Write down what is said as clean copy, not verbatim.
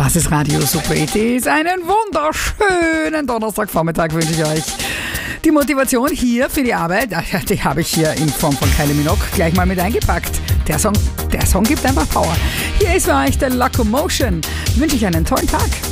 Das ist Radio Super 80s. Einen wunderschönen Donnerstagvormittag wünsche ich euch. Die Motivation hier für die Arbeit, die habe ich hier in Form von Kylie Minogue gleich mal mit eingepackt. Der Song gibt einfach Power. Hier ist für euch der Locomotion. Wünsche ich einen tollen Tag.